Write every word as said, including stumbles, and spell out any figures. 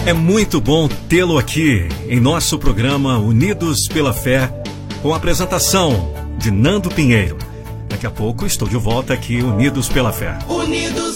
É muito bom tê-lo aqui em nosso programa Unidos pela Fé, com a apresentação de Nando Pinheiro. Daqui a pouco estou de volta aqui, Unidos pela Fé. Unidos